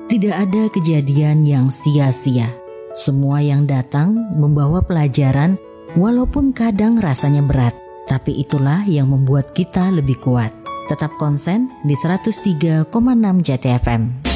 Tidak ada kejadian yang sia-sia. Semua yang datang membawa pelajaran walaupun kadang rasanya berat. Tapi itulah yang membuat kita lebih kuat. Tetap konsen di 103,6 JTFM.